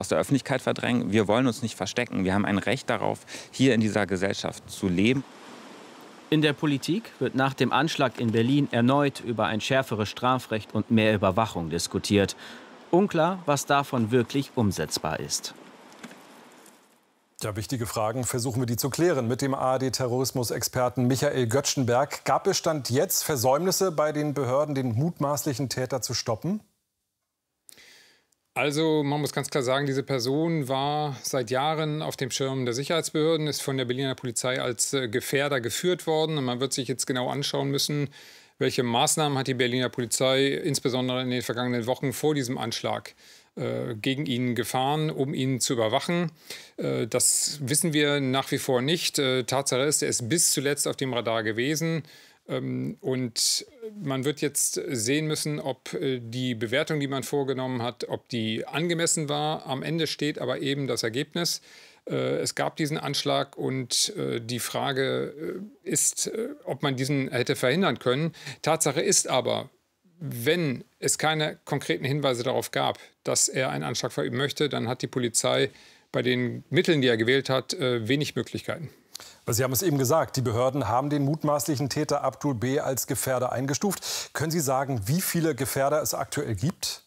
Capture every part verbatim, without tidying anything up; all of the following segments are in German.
aus der Öffentlichkeit verdrängen. Wir wollen uns nicht verstecken. Wir haben ein Recht darauf, hier in dieser Gesellschaft zu leben. In der Politik wird nach dem Anschlag in Berlin erneut über ein schärferes Strafrecht und mehr Überwachung diskutiert. Unklar, was davon wirklich umsetzbar ist. Ja, wichtige Fragen versuchen wir die zu klären mit dem A R D-Terrorismusexperten Michael Göttschenberg. Gab es Stand jetzt Versäumnisse bei den Behörden, den mutmaßlichen Täter zu stoppen? Also man muss ganz klar sagen, diese Person war seit Jahren auf dem Schirm der Sicherheitsbehörden, ist von der Berliner Polizei als äh, Gefährder geführt worden. Und man wird sich jetzt genau anschauen müssen, welche Maßnahmen hat die Berliner Polizei insbesondere in den vergangenen Wochen vor diesem Anschlag äh, gegen ihn gefahren, um ihn zu überwachen. Äh, das wissen wir nach wie vor nicht. Äh, Tatsache ist, er ist bis zuletzt auf dem Radar gewesen. Und man wird jetzt sehen müssen, ob die Bewertung, die man vorgenommen hat, ob die angemessen war. Am Ende steht aber eben das Ergebnis. Es gab diesen Anschlag und die Frage ist, ob man diesen hätte verhindern können. Tatsache ist aber, wenn es keine konkreten Hinweise darauf gab, dass er einen Anschlag verüben möchte, dann hat die Polizei bei den Mitteln, die er gewählt hat, wenig Möglichkeiten. Sie haben es eben gesagt, die Behörden haben den mutmaßlichen Täter Abdul B. als Gefährder eingestuft. Können Sie sagen, wie viele Gefährder es aktuell gibt?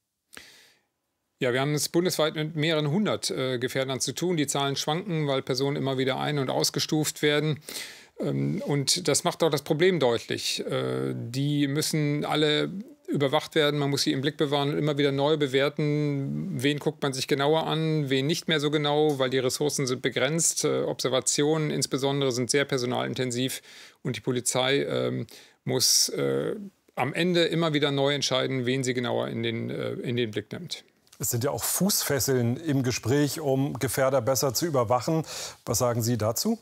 Ja, wir haben es bundesweit mit mehreren hundert äh, Gefährdern zu tun. Die Zahlen schwanken, weil Personen immer wieder ein- und ausgestuft werden. Ähm, und das macht auch das Problem deutlich. Äh, die müssen alle überwacht werden, man muss sie im Blick bewahren und immer wieder neu bewerten, wen guckt man sich genauer an, wen nicht mehr so genau, weil die Ressourcen sind begrenzt. Äh, Observationen insbesondere sind sehr personalintensiv und die Polizei äh, muss äh, am Ende immer wieder neu entscheiden, wen sie genauer in den, äh, in den Blick nimmt. Es sind ja auch Fußfesseln im Gespräch, um Gefährder besser zu überwachen. Was sagen Sie dazu?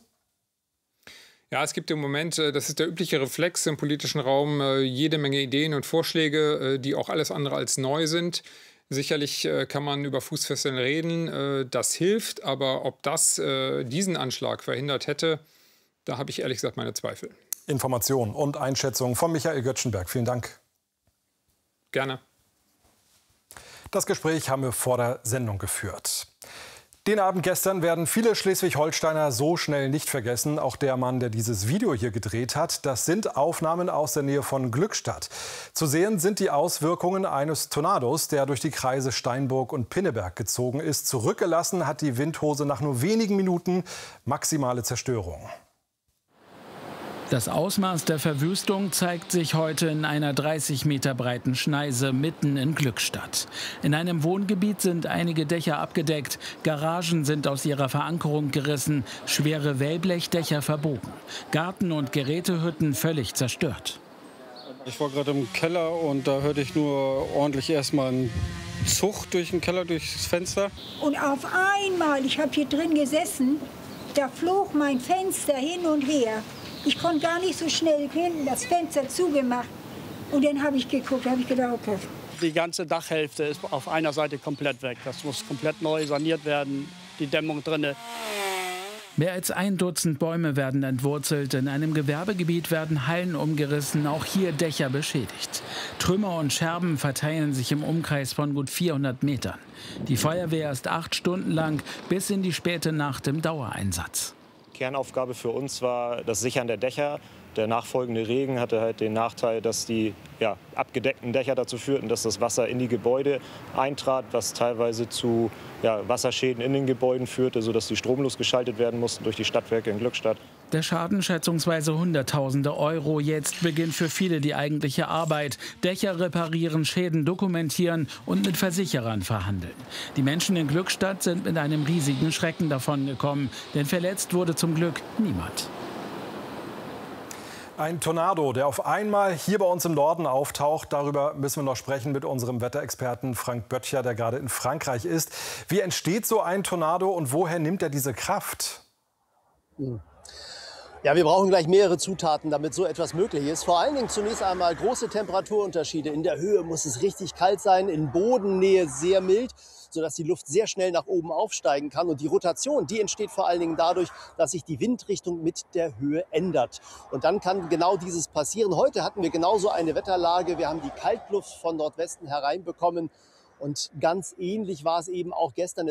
Ja, es gibt im Moment, das ist der übliche Reflex im politischen Raum, jede Menge Ideen und Vorschläge, die auch alles andere als neu sind. Sicherlich kann man über Fußfesseln reden, das hilft, aber ob das diesen Anschlag verhindert hätte, da habe ich ehrlich gesagt meine Zweifel. Informationen und Einschätzungen von Michael Göttschenberg. Vielen Dank. Gerne. Das Gespräch haben wir vor der Sendung geführt. Den Abend gestern werden viele Schleswig-Holsteiner so schnell nicht vergessen. Auch der Mann, der dieses Video hier gedreht hat. Das sind Aufnahmen aus der Nähe von Glückstadt. Zu sehen sind die Auswirkungen eines Tornados, der durch die Kreise Steinburg und Pinneberg gezogen ist. Zurückgelassen hat die Windhose nach nur wenigen Minuten maximale Zerstörung. Das Ausmaß der Verwüstung zeigt sich heute in einer dreißig Meter breiten Schneise mitten in Glückstadt. In einem Wohngebiet sind einige Dächer abgedeckt, Garagen sind aus ihrer Verankerung gerissen, schwere Wellblechdächer verbogen, Garten- und Gerätehütten völlig zerstört. Ich war gerade im Keller und da hörte ich nur ordentlich erstmal einen Zug durch den Keller, durchs Fenster. Und auf einmal, ich habe hier drin gesessen, da flog mein Fenster hin und her. Ich konnte gar nicht so schnell hinten das Fenster zugemacht. Und dann habe ich geguckt, habe ich gedacht, okay. Die ganze Dachhälfte ist auf einer Seite komplett weg. Das muss komplett neu saniert werden, die Dämmung drinne. Mehr als ein Dutzend Bäume werden entwurzelt. In einem Gewerbegebiet werden Hallen umgerissen, auch hier Dächer beschädigt. Trümmer und Scherben verteilen sich im Umkreis von gut vierhundert Metern. Die Feuerwehr ist acht Stunden lang bis in die späte Nacht im Dauereinsatz. Kernaufgabe für uns war das Sichern der Dächer. Der nachfolgende Regen hatte halt den Nachteil, dass die ja, abgedeckten Dächer dazu führten, dass das Wasser in die Gebäude eintrat, was teilweise zu ja, Wasserschäden in den Gebäuden führte, sodass die stromlos geschaltet werden mussten durch die Stadtwerke in Glückstadt. Der Schaden schätzungsweise Hunderttausende Euro. Jetzt beginnt für viele die eigentliche Arbeit. Dächer reparieren, Schäden dokumentieren und mit Versicherern verhandeln. Die Menschen in Glückstadt sind mit einem riesigen Schrecken davongekommen, denn verletzt wurde zum Glück niemand. Ein Tornado, der auf einmal hier bei uns im Norden auftaucht. Darüber müssen wir noch sprechen mit unserem Wetterexperten Frank Böttcher, der gerade in Frankreich ist. Wie entsteht so ein Tornado und woher nimmt er diese Kraft? Ja, wir brauchen gleich mehrere Zutaten, damit so etwas möglich ist. Vor allen Dingen zunächst einmal große Temperaturunterschiede. In der Höhe muss es richtig kalt sein, in Bodennähe sehr mild, sodass die Luft sehr schnell nach oben aufsteigen kann. Und die Rotation, die entsteht vor allen Dingen dadurch, dass sich die Windrichtung mit der Höhe ändert. Und dann kann genau dieses passieren. Heute hatten wir genauso eine Wetterlage. Wir haben die Kaltluft von Nordwesten hereinbekommen. Und ganz ähnlich war es eben auch gestern.